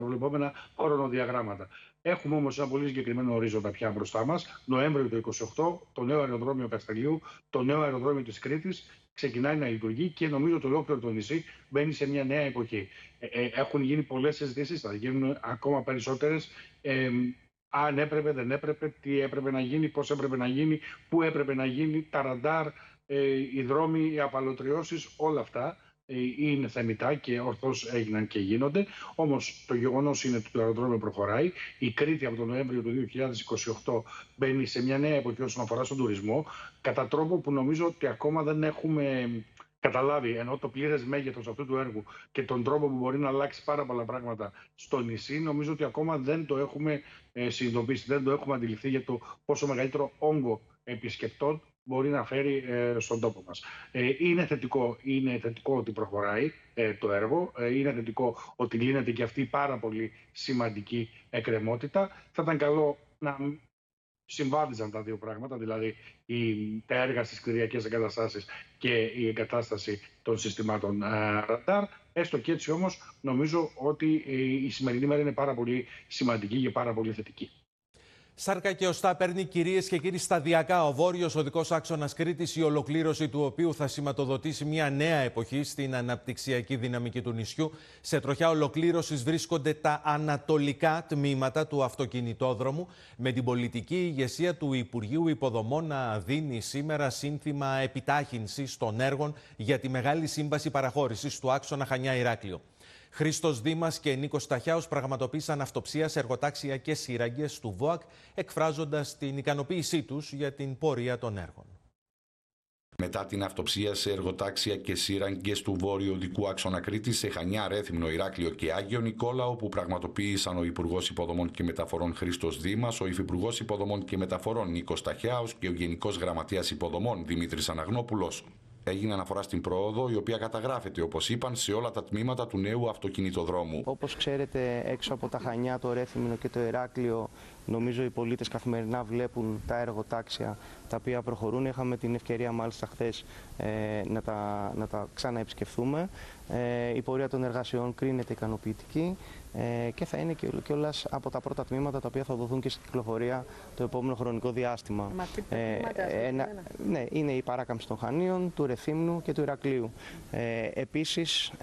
προβλεπόμενα χρονοδιαγράμματα. Έχουμε όμως ένα πολύ συγκεκριμένο ορίζοντα πια μπροστά μας. Νοέμβριο του 2028, το νέο αεροδρόμιο Καστελίου, το νέο αεροδρόμιο της Κρήτης ξεκινάει να λειτουργεί και νομίζω ότι ολόκληρο το νησί μπαίνει σε μια νέα εποχή. Έχουν γίνει πολλές συζητήσεις, θα γίνουν ακόμα περισσότερες. Αν έπρεπε, δεν έπρεπε, τι έπρεπε να γίνει, πώς έπρεπε να γίνει, πού έπρεπε να γίνει, τα ραντάρ, οι δρόμοι, οι απαλωτριώσεις, όλα αυτά είναι θεμιτά και ορθώς έγιναν και γίνονται. Όμως το γεγονός είναι ότι το αεροδρόμιο προχωράει. Η Κρήτη από τον Νοέμβριο του 2028 μπαίνει σε μια νέα εποχή όσον αφορά στον τουρισμό, κατά τρόπο που νομίζω ότι ακόμα δεν έχουμε καταλάβει, ενώ το πλήρες μέγεθος αυτού του έργου και τον τρόπο που μπορεί να αλλάξει πάρα πολλά πράγματα στο νησί, νομίζω ότι ακόμα δεν το έχουμε συνειδητοποιήσει, δεν το έχουμε αντιληφθεί για το πόσο μεγαλύτερο όγκο επισκεπτών μπορεί να φέρει στον τόπο μας. Είναι θετικό ότι προχωράει το έργο, είναι θετικό ότι λύνεται και αυτή η πάρα πολύ σημαντική εκκρεμότητα. Θα ήταν καλό να συμβάδιζαν τα δύο πράγματα, δηλαδή τα έργα στις κτηριακές εγκαταστάσεις και η εγκατάσταση των συστημάτων ραντάρ. Έστω και έτσι όμως νομίζω ότι η σημερινή μέρα είναι πάρα πολύ σημαντική και πάρα πολύ θετική. Σάρκα και οστά παίρνει, κυρίες και κύριοι, σταδιακά ο βόρειος οδικός άξονας Κρήτης, η ολοκλήρωση του οποίου θα σηματοδοτήσει μια νέα εποχή στην αναπτυξιακή δυναμική του νησιού. Σε τροχιά ολοκλήρωσης βρίσκονται τα ανατολικά τμήματα του αυτοκινητόδρομου, με την πολιτική ηγεσία του Υπουργείου Υποδομών να δίνει σήμερα σύνθημα επιτάχυνσης των έργων για τη μεγάλη σύμβαση παραχώρησης του άξονα Χανιά-Ηράκλειο. Χρήστος Δήμας και Νίκος Σταχιάος πραγματοποίησαν αυτοψία σε εργοτάξια και σύραγγες του ΒΟΑΚ, εκφράζοντας την ικανοποίησή τους για την πορεία των έργων. Μετά την αυτοψία σε εργοτάξια και σύραγγες του βόρειου οδικού άξονα Κρήτης σε Χανιά, Ρέθυμνο, Ηράκλειο και Άγιο Νικόλαο, που πραγματοποίησαν ο Υπουργός Υποδομών και Μεταφορών Χρήστος Δήμας, ο Υφυπουργός Υποδομών και Μεταφορών Νίκος Σταχιάος και ο Γενικός Γραμματέας Υποδομών Δημήτρης Αναγνόπουλος, έγινε αναφορά στην πρόοδο, η οποία καταγράφεται, όπως είπαν, σε όλα τα τμήματα του νέου αυτοκινητοδρόμου. Όπως ξέρετε, έξω από τα Χανιά, το Ρέθυμνο και το Ηράκλειο, νομίζω οι πολίτες καθημερινά βλέπουν τα εργοτάξια τα οποία προχωρούν. Είχαμε την ευκαιρία μάλιστα χθες να τα ξαναεπισκεφθούμε. Η πορεία των εργασιών κρίνεται ικανοποιητική και θα είναι κιόλας από τα πρώτα τμήματα τα οποία θα δοθούν και στην κυκλοφορία το επόμενο χρονικό διάστημα. Ναι, είναι η παράκαμψη των Χανίων, του Ρεθύμνου και του Ηρακλείου. Επίσης,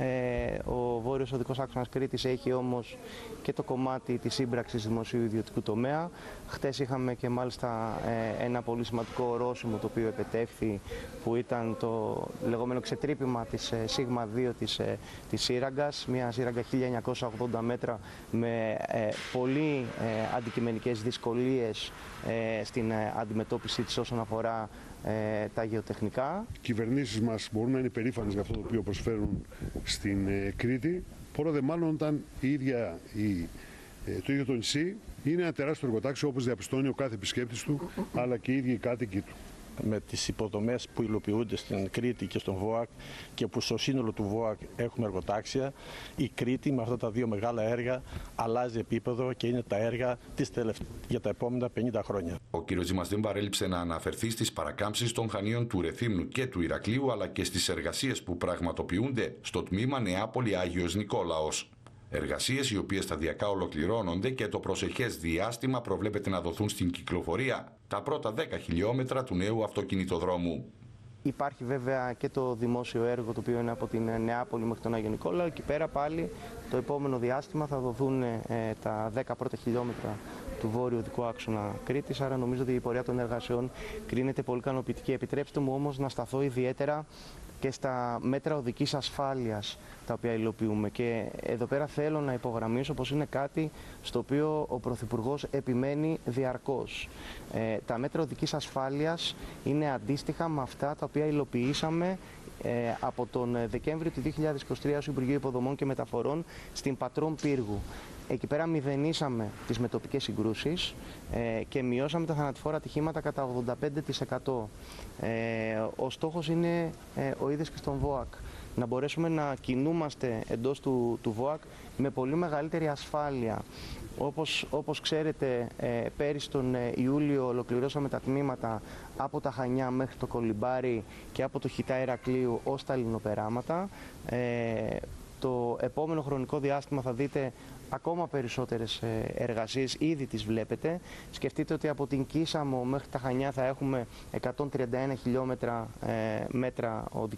ο βόρειος οδικός άξονας Κρήτης έχει όμως και το κομμάτι της σύμπραξης δημοσίου ιδιωτικού τομέα. Χτες είχαμε και μάλιστα ένα πολύ σημαντικό ορόσημο το οποίο επετεύχθη, που ήταν το λεγόμενο ξετρύπημα της Σίγμα 2 της σύραγγας, μια σύραγγα 1980 μέτρα με πολύ αντικειμενικές δυσκολίες στην αντιμετώπιση της όσον αφορά τα γεωτεχνικά. Οι κυβερνήσεις μας μπορούν να είναι περήφανες για αυτό το οποίο προσφέρουν στην Κρήτη. Πόρο δε μάλλον όταν η ίδια το ίδιο το νησί είναι ένα τεράστιο εργοτάξιο, όπως διαπιστώνει ο κάθε επισκέπτης του, αλλά και οι ίδιοι οι κάτοικοι του. Με τις υποδομές που υλοποιούνται στην Κρήτη και στον ΒΟΑΚ και που στο σύνολο του ΒΟΑΚ έχουμε εργοτάξια, η Κρήτη με αυτά τα δύο μεγάλα έργα αλλάζει επίπεδο και είναι τα έργα για τα επόμενα 50 χρόνια. Ο κ. Δήμας δεν παρέλειψε να αναφερθεί στις παρακάμψεις των Χανίων του Ρεθύμνου και του Ηρακλείου, αλλά και στις εργασίες που πραγματοποιούνται στο τμήμα Νεάπολη-Άγιος Νικόλαος. Εργασίες οι οποίες σταδιακά ολοκληρώνονται και το προσεχές διάστημα προβλέπεται να δοθούν στην κυκλοφορία τα πρώτα 10 χιλιόμετρα του νέου αυτοκινητοδρόμου. Υπάρχει βέβαια και το δημόσιο έργο, το οποίο είναι από την Νεάπολη μέχρι τον Άγιο Νικόλαο. Εκεί πέρα πάλι το επόμενο διάστημα θα δοθούν τα 10 πρώτα χιλιόμετρα του βόρειου οδικού άξονα Κρήτης. Άρα νομίζω ότι η πορεία των εργασιών κρίνεται πολύ ικανοποιητική. Επιτρέψτε μου όμως να σταθώ ιδιαίτερα και στα μέτρα οδικής ασφάλειας τα οποία υλοποιούμε. Και εδώ πέρα θέλω να υπογραμμίσω πως είναι κάτι στο οποίο ο Πρωθυπουργός επιμένει διαρκώς. Τα μέτρα οδικής ασφάλειας είναι αντίστοιχα με αυτά τα οποία υλοποιήσαμε από τον Δεκέμβριο του 2023 ως Υπουργείο Υποδομών και Μεταφορών στην Πατρών Πύργου. Εκεί πέρα μηδενίσαμε τις μετοπικές συγκρούσεις και μειώσαμε τα θανατηφόρα ατυχήματα κατά 85%. Ο στόχος είναι ο ίδιος και στον ΒΟΑΚ. Να μπορέσουμε να κινούμαστε εντός του ΒΟΑΚ με πολύ μεγαλύτερη ασφάλεια. Όπως ξέρετε, πέρυσι τον Ιούλιο ολοκληρώσαμε τα τμήματα από τα Χανιά μέχρι το Κολυμπάρι και από το Χιτά Ηρακλείου ως τα Λινοπεράματα. Το επόμενο χρονικό διάστημα θα δείτε ακόμα περισσότερες εργασίες, ήδη τις βλέπετε. Σκεφτείτε ότι από την Κίσαμο μέχρι τα Χανιά θα έχουμε 131 χιλιόμετρα οδικής